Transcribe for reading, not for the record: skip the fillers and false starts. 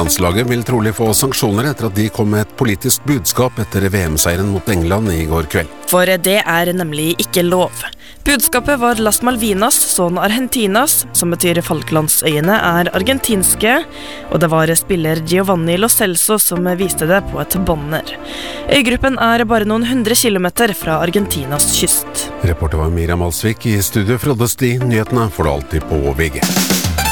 Landslaget vil trolig få sanksjoner etter at de kom med et politisk budskap etter VM-seieren mot England i går kveld. For det nemlig ikke lov. Budskapet var Las Malvinas, son Argentinas, som betyr Falklandsøyene argentinske, og det var spiller Giovanni Lo Celso som viste det på et banner. Øygruppen bare noen 100 kilometer fra Argentinas kyst. Reporter var Miriam Alsvik. I studio Frode Sti. Nyhetene får du alltid på VG.